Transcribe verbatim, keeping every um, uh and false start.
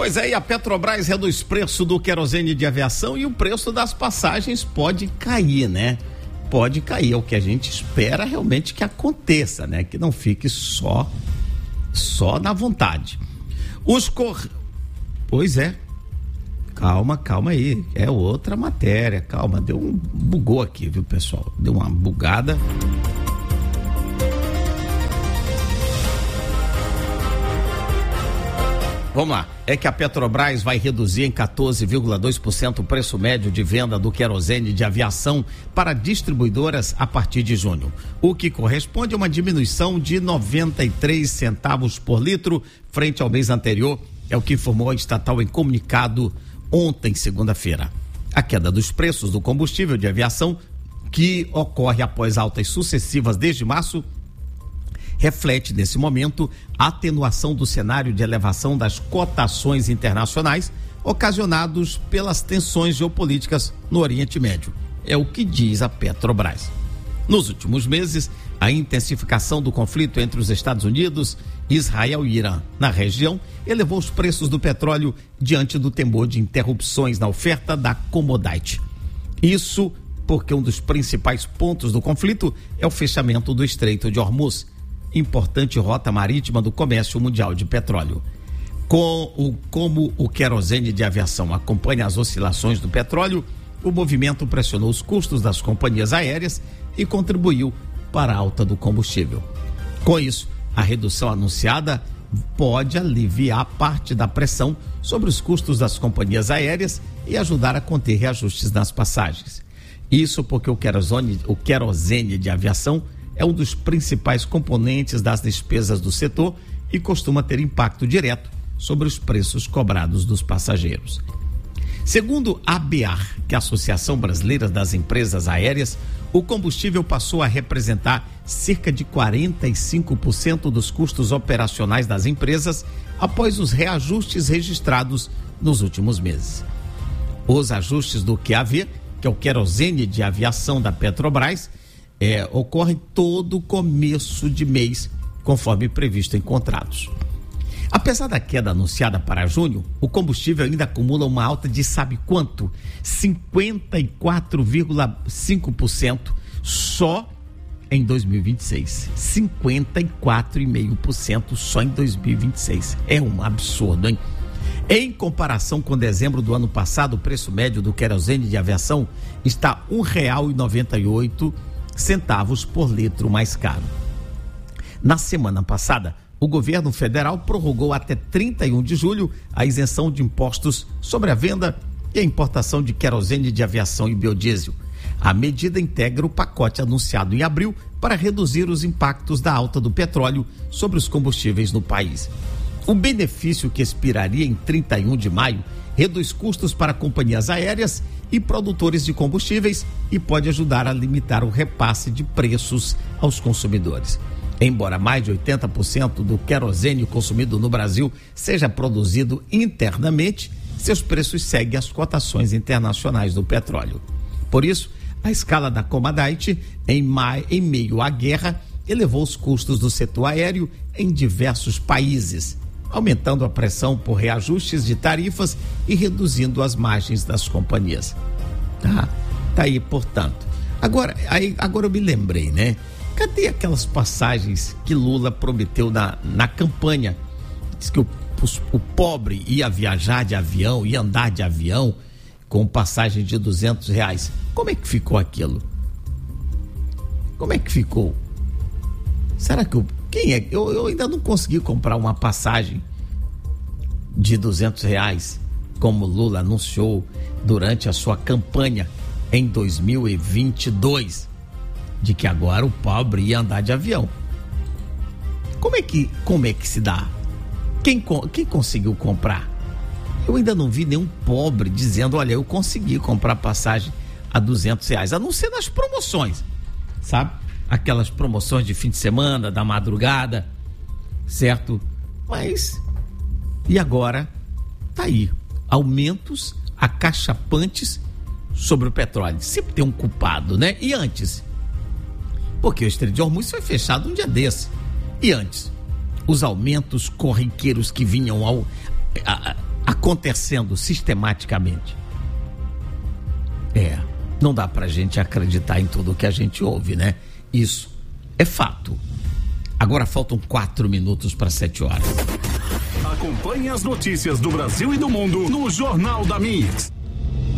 Pois é, e a Petrobras reduz preço do querosene de aviação e o preço das passagens pode cair, né? Pode cair, é o que a gente espera realmente que aconteça, né? Que não fique só, só na vontade. Os cor... Pois é, calma, calma aí, é outra matéria, calma, deu um, bugou aqui, viu, pessoal? Deu uma bugada. Vamos lá, é que a Petrobras vai reduzir em quatorze vírgula dois por cento o preço médio de venda do querosene de aviação para distribuidoras a partir de junho, o que corresponde a uma diminuição de noventa e três centavos por litro frente ao mês anterior, é o que informou a estatal em comunicado ontem, segunda-feira. A queda dos preços do combustível de aviação, que ocorre após altas sucessivas desde março, reflete, nesse momento, a atenuação do cenário de elevação das cotações internacionais ocasionados pelas tensões geopolíticas no Oriente Médio. É o que diz a Petrobras. Nos últimos meses, a intensificação do conflito entre os Estados Unidos, Israel e Irã na região elevou os preços do petróleo diante do temor de interrupções na oferta da commodity. Isso porque um dos principais pontos do conflito é o fechamento do Estreito de Hormuz, importante rota marítima do comércio mundial de petróleo. Com o, como o querosene de aviação acompanha as oscilações do petróleo, o movimento pressionou os custos das companhias aéreas e contribuiu para a alta do combustível. Com isso, a redução anunciada pode aliviar parte da pressão sobre os custos das companhias aéreas e ajudar a conter reajustes nas passagens. Isso porque o querosene, o querosene de aviação é um dos principais componentes das despesas do setor e costuma ter impacto direto sobre os preços cobrados dos passageiros. Segundo a ABAR, que é a Associação Brasileira das Empresas Aéreas, o combustível passou a representar cerca de quarenta e cinco por cento dos custos operacionais das empresas após os reajustes registrados nos últimos meses. Os ajustes do Q A V, que é o querosene de aviação da Petrobras, É, ocorre todo começo de mês, conforme previsto em contratos. Apesar da queda anunciada para junho, o combustível ainda acumula uma alta de sabe quanto? cinquenta e quatro vírgula cinco por cento só em dois mil e vinte e seis. cinquenta e quatro vírgula cinco por cento só em dois mil e vinte e seis. É um absurdo, hein? Em comparação com dezembro do ano passado, o preço médio do querosene de aviação está um real e noventa e oito centavos por litro mais caro. Na semana passada, o governo federal prorrogou até trinta e um de julho a isenção de impostos sobre a venda e a importação de querosene de aviação e biodiesel. A medida integra o pacote anunciado em abril para reduzir os impactos da alta do petróleo sobre os combustíveis no país. O benefício, que expiraria em trinta e um de maio, reduz custos para companhias aéreas e produtores de combustíveis e pode ajudar a limitar o repasse de preços aos consumidores. Embora mais de oitenta por cento do querosene consumido no Brasil seja produzido internamente, seus preços seguem as cotações internacionais do petróleo. Por isso, a escala da commodity, em, mai, em meio à guerra, elevou os custos do setor aéreo em diversos países, aumentando a pressão por reajustes de tarifas e reduzindo as margens das companhias. Tá, tá aí, portanto. Agora, aí, agora eu me lembrei, né? Cadê aquelas passagens que Lula prometeu na, na campanha? Diz que o, o, o pobre ia viajar de avião, ia andar de avião com passagem de duzentos reais. Como é que ficou aquilo? Como é que ficou? Será que eu... Quem é? Eu, eu ainda não consegui comprar uma passagem de duzentos reais, como Lula anunciou durante a sua campanha em dois mil e vinte e dois, de que agora o pobre ia andar de avião. Como é que, como é que se dá? Quem, quem conseguiu comprar? Eu ainda não vi nenhum pobre dizendo, olha, eu consegui comprar passagem a duzentos reais, a não ser nas promoções, sabe? Aquelas promoções de fim de semana, da madrugada, certo? Mas, e agora? Tá aí, aumentos acachapantes sobre o petróleo. Sempre tem um culpado, né? E antes? Porque o Estreito de Hormuz foi fechado um dia desse. E antes? Os aumentos corriqueiros que vinham ao, a, a, acontecendo sistematicamente. É, não dá pra gente acreditar em tudo que a gente ouve, né? Isso é fato. Agora faltam quatro minutos para sete horas. Acompanhe as notícias do Brasil e do mundo no Jornal da Mix.